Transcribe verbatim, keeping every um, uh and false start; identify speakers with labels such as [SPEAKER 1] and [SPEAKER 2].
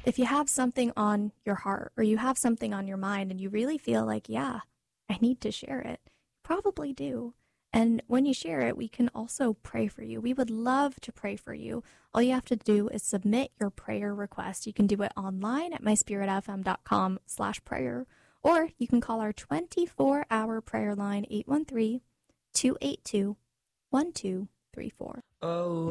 [SPEAKER 1] if you have something on your heart or you have something on your mind and you really feel like, yeah, I need to share it, you probably do. And when you share it, we can also pray for you. We would love to pray for you. All you have to do is submit your prayer request. You can do it online at myspiritfm.com slash prayer, or you can call our twenty-four hour prayer line, eight one three, two eight two, one two three four.
[SPEAKER 2] Oh.